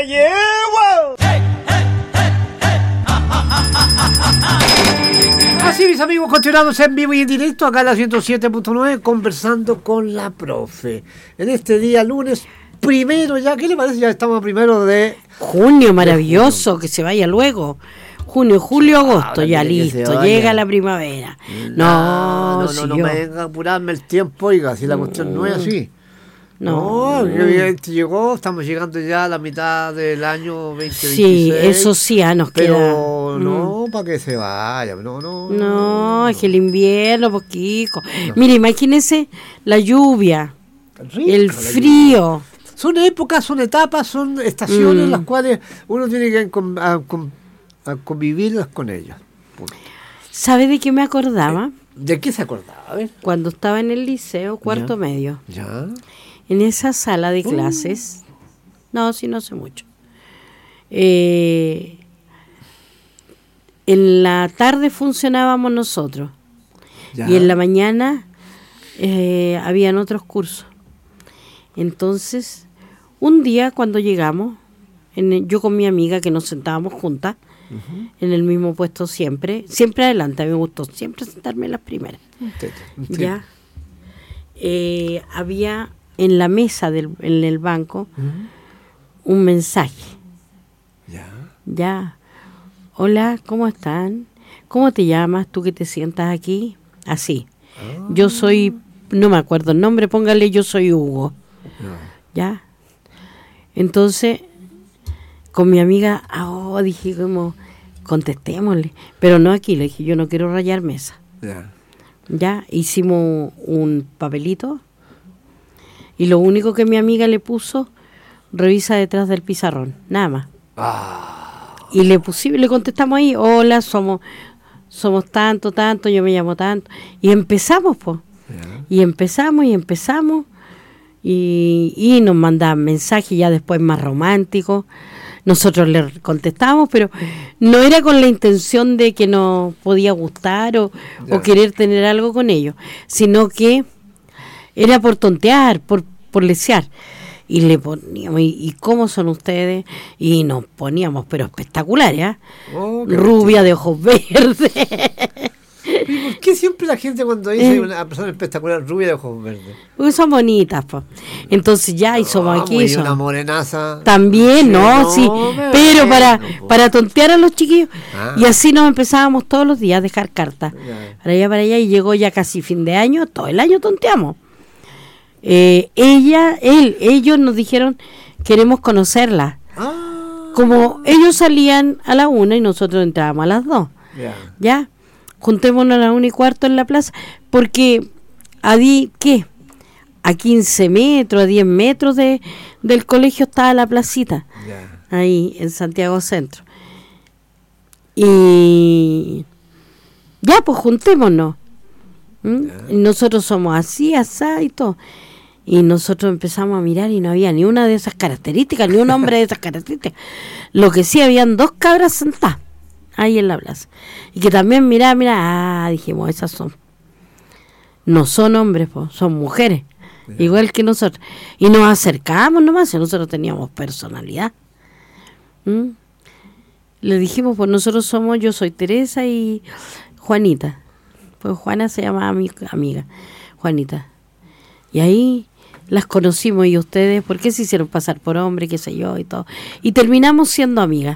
llevo. Así, mis amigos, continuamos en vivo y en directo acá en la 107.9 conversando con la profe. En este día, lunes primero ya, ¿qué le parece? Ya estamos a primero de junio, maravilloso, que se vaya luego. Junio, julio, agosto, ya listo, llega la primavera. No me venga a apurarme el tiempo, oiga, si la cuestión no es así. No, que bien llegó, estamos llegando ya a la mitad del año 2026. Sí, eso sí, nos queda. Pero no, para que se vaya, no, es que el invierno, poquito. Mire, imagínese la lluvia, el frío. Son épocas, son etapas, son estaciones en las cuales uno tiene que a convivir con ellas. Punto. ¿Sabe de qué me acordaba? ¿De qué se acordaba? A ver. Cuando estaba en el liceo, cuarto medio. Ya. En esa sala de clases, no sé mucho. En la tarde funcionábamos nosotros. Ya. Y en la mañana habían otros cursos. Entonces, un día cuando llegamos, yo con mi amiga que nos sentábamos juntas, en el mismo puesto siempre adelante, a mí me gustó siempre sentarme en las primeras. Ya. Había en la mesa, en el banco, un mensaje. Ya. Hola, ¿cómo están? ¿Cómo te llamas? ¿Tú que te sientas aquí? Así. Yo soy, no me acuerdo el nombre, póngale yo soy Hugo. Ya. Entonces, con mi amiga, dije como, contestémosle. Pero no aquí, le dije, yo no quiero rayar mesa. Ya, hicimos un papelito. Y lo único que mi amiga le puso, revisa detrás del pizarrón, nada más. Y le contestamos ahí, hola, somos tanto, yo me llamo tanto. Y empezamos, pues. Y empezamos. Y nos mandaban mensajes ya después más románticos. Nosotros le contestábamos, pero no era con la intención de que nos podía gustar o querer tener algo con ellos, sino que era por tontear, por lesear. Y le poníamos, ¿y cómo son ustedes? Y nos poníamos, pero espectaculares, ¿eh? Rubia de ojos verdes. ¿Y por qué siempre la gente cuando dice una persona espectacular, rubia de ojos verdes? Porque son bonitas, pues. Entonces ya, y somos aquí. Y una morenaza. También, sí. Pero para tontear a los chiquillos. Y así nos empezábamos todos los días a dejar cartas. Para allá, y llegó ya casi fin de año, todo el año tonteamos. Ellos nos dijeron, queremos conocerla. Como ellos salían a la 1 y nosotros entrábamos a las 2. Ya. Juntémonos a las 1:15 en la plaza, porque a 15 metros, a 10 metros del colegio estaba la placita, ahí en Santiago Centro. Y ya, pues juntémonos. Y nosotros somos así, asá y todo. Y nosotros empezamos a mirar y no había ni una de esas características, ni un hombre de esas características. Lo que sí, habían 2 cabras sentadas ahí en la plaza. Y que también mira, dijimos, esas no son hombres, son mujeres, igual que nosotros. Y nos acercamos nomás, y nosotros teníamos personalidad. Le dijimos, pues nosotros yo soy Teresa y Juanita. Pues Juana se llamaba mi amiga, Juanita. Y ahí las conocimos, y ustedes, ¿por qué se hicieron pasar por hombre, qué sé yo, y todo? Y terminamos siendo amigas.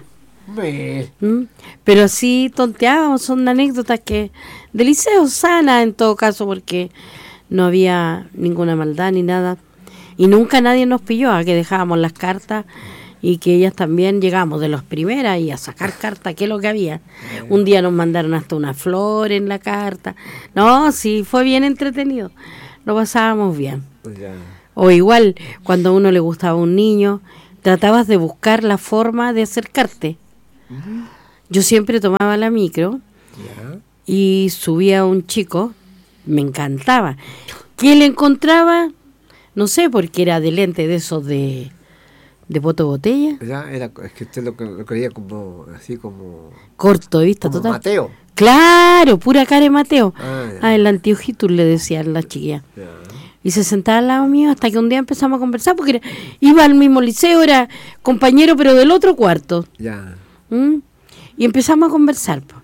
Pero así tonteábamos, son anécdotas que de liceo sana en todo caso, porque no había ninguna maldad ni nada, y nunca nadie nos pilló a que dejábamos las cartas, y que ellas también llegamos de las primeras y a sacar cartas, que es lo que había. Un día nos mandaron hasta una flor en la carta. No, sí, fue bien entretenido, lo pasábamos bien. O igual, cuando a uno le gustaba un niño, tratabas de buscar la forma de acercarte. Yo siempre tomaba la micro y subía a un chico, me encantaba. Que le encontraba, no sé, porque era de lente de esos de poto botella. Es que usted lo creía como, así como... corto, ¿viste? Como total. Mateo. Claro, pura cara de Mateo. El anteojito le decían las chiquillas. Y se sentaba al lado mío hasta que un día empezamos a conversar, porque iba al mismo liceo, era compañero, pero del otro cuarto. Ya. Y empezamos a conversar. Po.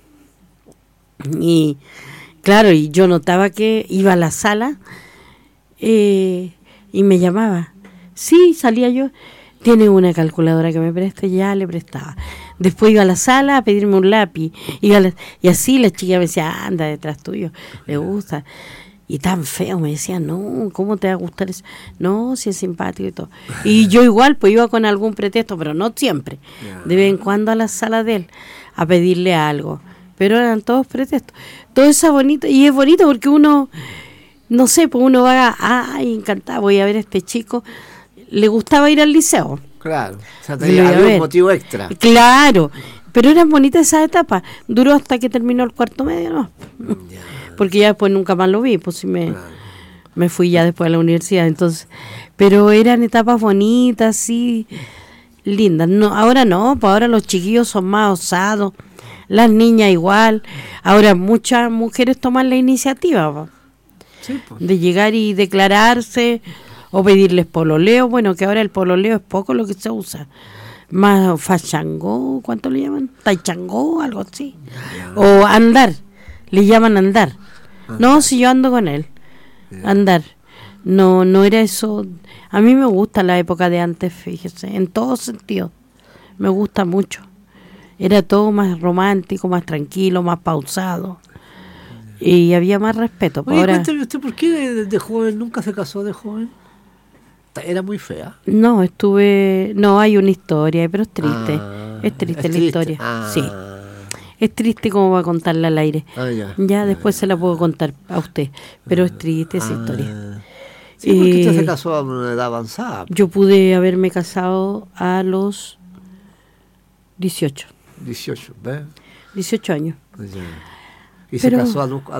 Y claro, y yo notaba que iba a la sala y me llamaba. Sí, salía yo. Tiene una calculadora que me preste, ya le prestaba. Después iba a la sala a pedirme un lápiz. Y así la chica me decía, anda detrás tuyo, le gusta. Y tan feo, me decía, no, ¿cómo te va a gustar eso? No, si es simpático y todo. Y yo igual, pues iba con algún pretexto, pero no siempre. De vez en cuando a la sala de él, a pedirle algo. Pero eran todos pretextos. Todo eso bonito, y es bonito porque uno, no sé, pues uno va, ay, encantado, voy a ver a este chico. Le gustaba ir al liceo. Claro, o sea, tenía un motivo extra. Claro, pero eran bonitas esas etapas. Duró hasta que terminó el cuarto medio, ¿no? Ya. Porque ya después nunca más lo vi, pues sí me fui ya después a la universidad, entonces, pero eran etapas bonitas, sí, lindas. No, ahora no, pues ahora los chiquillos son más osados, las niñas igual. Ahora muchas mujeres toman la iniciativa, pues, Sí, pues. de llegar y declararse o pedirles pololeo. Bueno, que ahora el pololeo es poco lo que se usa. Más fachangó, ¿cuánto le llaman? Taichangó, algo así. O andar, le llaman andar. No, si yo ando con él. Andar. No era eso. A mí me gusta la época de antes, fíjese, en todo sentido. Me gusta mucho. Era todo más romántico, más tranquilo, más pausado. Y había más respeto. Oye, ahora, cuénteme usted, ¿por qué de joven nunca se casó de joven? Era muy fea. no, no, hay una historia, pero es triste. Es triste la historia. Sí. Es triste como va a contarla al aire. Ya después se la puedo contar a usted, pero es triste esa historia. Sí, porque usted se casó a una edad avanzada. Yo pude haberme casado a los 18. 18, ¿ves? 18 años. ¿Y pero, se casó a los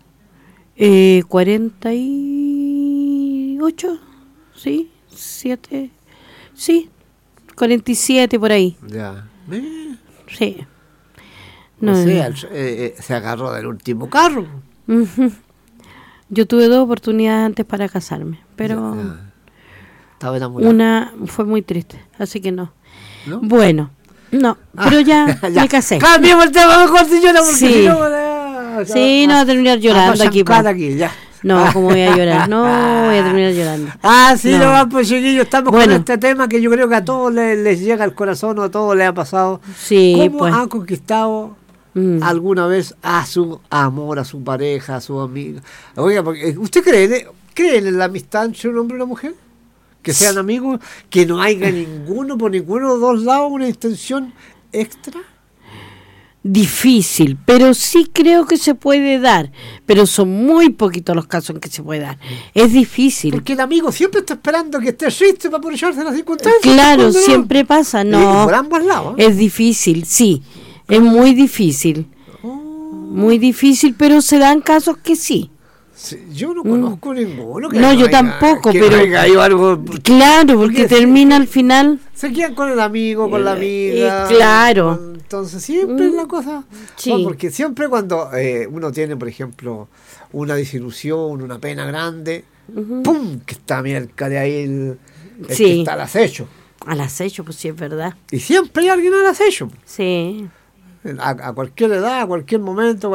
48? ¿Sí? 7. Sí, 47 por ahí. Ya. Sí. No, o sea, se agarró del último carro. Uh-huh. Yo tuve 2 oportunidades antes para casarme, pero estaba enamorada. Una fue muy triste, así que no. Bueno, no, pero ya me casé. Cambiemos el tema mejor, señora, porque sí. si no... Sí, no voy a terminar llorando aquí. Ya. No, ¿cómo voy a llorar? No, voy a terminar llorando. Sí, no, pues chiquillos, estamos con este tema que yo creo que a todos les llega al corazón, o a todos les ha pasado. Sí, ¿Cómo pues. han conquistado alguna vez a su amor, a su pareja, a su amiga? Oiga, porque ¿usted cree en la amistad entre un hombre y una mujer? Que sean amigos, que no haya ninguno, por ninguno de los dos lados, una intención extra. Difícil, pero sí creo que se puede dar, pero son muy poquitos los casos en que se puede dar. Es difícil. Porque el amigo siempre está esperando que esté triste para aprovecharse las circunstancias. Claro, siempre pasa, no. Por ambos lados. Es difícil, sí, es muy difícil. Muy difícil, pero se dan casos que sí. Sí, yo no conozco ninguno. No, yo tampoco, pero algo, claro, porque termina al final. Se quedan con el amigo, con la amiga. Claro. Entonces siempre es la cosa. Sí. No, porque siempre cuando uno tiene, por ejemplo, una desilusión, una pena grande, ¡pum! Que está cerca de ahí el que está al acecho. Al acecho, pues sí, es verdad. Y siempre hay alguien al acecho. Sí. A cualquier edad, a cualquier momento,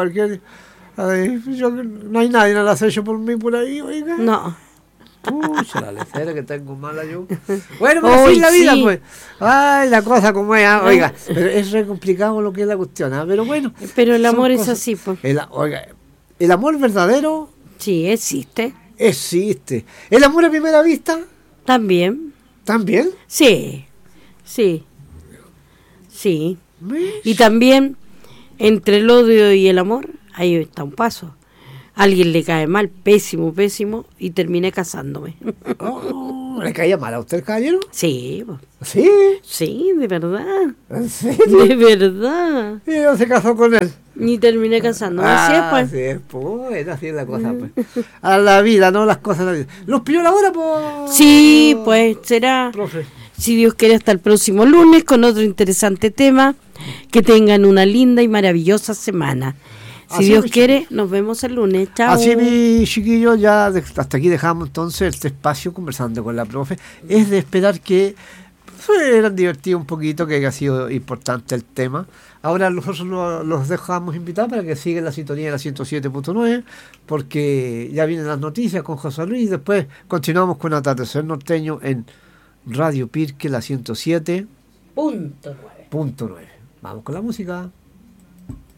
no hay nadie al acecho por mí por ahí, oiga. No. Pucha, la lecera que tengo mala yo. Bueno, pero así es la vida, pues. Ay, la cosa como es, oiga. Pero es re complicado lo que es la cuestión, pero bueno. Pero el amor es así, pues. Oiga, el amor verdadero. Sí, existe. Existe. ¿El amor a primera vista? También. ¿También? Sí. Y también, entre el odio y el amor, ahí está un paso. Alguien le cae mal, pésimo, y terminé casándome. ¿Le caía mal a usted, caballero? Sí. ¿Sí? Sí, de verdad. ¿En serio? De verdad. Y no se casó con él. Y terminé casándome. Así es, pues. Así es la cosa, pues. A la vida, no las cosas de la vida. ¿Los pilló la hora, pues? Sí, pues será. Profe. Si Dios quiere, hasta el próximo lunes con otro interesante tema. Que tengan una linda y maravillosa semana. Si Dios quiere, nos vemos el lunes. Chao. Así, mi chiquillo, ya hasta aquí dejamos entonces este espacio conversando con la profe. Es de esperar que fueran divertidos un poquito, que ha sido importante el tema. Ahora nosotros los dejamos invitados para que sigan la sintonía de la 107.9, porque ya vienen las noticias con José Luis y después continuamos con Atardecer Norteño en Radio Pirque, la 107.9. Vamos con la música.